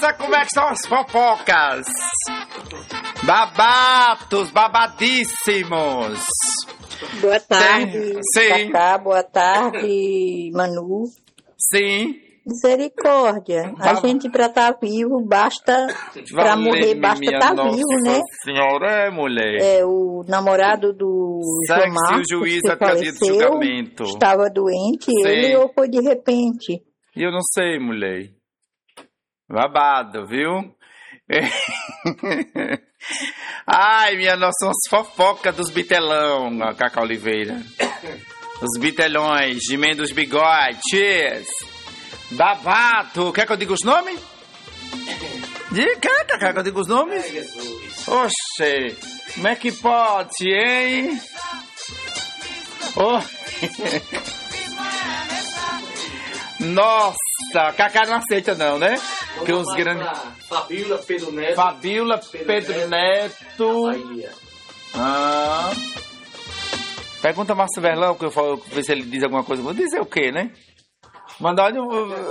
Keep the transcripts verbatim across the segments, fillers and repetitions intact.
Nossa, como é que são as fofocas? Babatos, babadíssimos. Boa tarde, Sim. Cacá. Boa tarde, Manu. Sim. Misericórdia. A Baba... gente pra estar tá vivo, basta... Pra morrer, basta estar tá vivo, né? Senhora, é, mulher. É, o namorado do João Marcos, o juiz que faleceu, estava doente, Sim. ele ou foi de repente? Eu não sei, mulher. Babado, viu? Ai, minha nossa, umas fofocas dos bitelão, a Cacá Oliveira. Os bitelhões, gemendo os bigodes. Babado. Quer que eu diga os nomes? Diga, quer que eu diga os nomes? Oxe, como é que pode, hein? Oh. Nossa, Cacá não aceita não, né? Que os grandes... Fabíola Pedro Neto. Fabíola Pedro, Pedro Neto. Neto. Ah. Pergunta a Márcio Verlão, que eu falo, ver se ele diz alguma coisa. Vou dizer o quê, né? Mandar olha...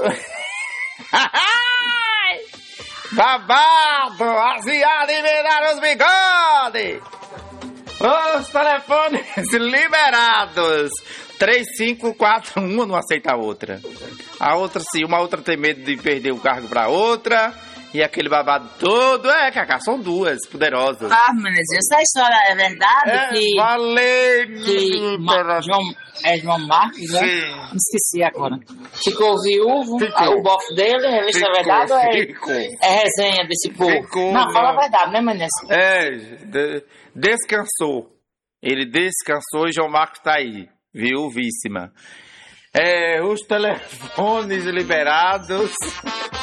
Babado! Asiado liberar os bigodes! Os telefones liberados! três cinco quatro um não aceita a outra. A outra sim, uma outra tem medo de perder o cargo pra outra. E aquele babado todo, é, Cacá, são duas poderosas. Ah, Menezes, essa história é verdade? É, que, falei, que Ma, João, é João Marcos, né? Sim. Me esqueci agora. Ficou viúvo, Ficou. o bofe dele, isso é verdade ou é, é resenha desse povo? Ficou, não, fala a verdade, né, Menezes? É, de, descansou. Ele descansou e João Marcos tá aí, viúvíssima. É, os telefones liberados...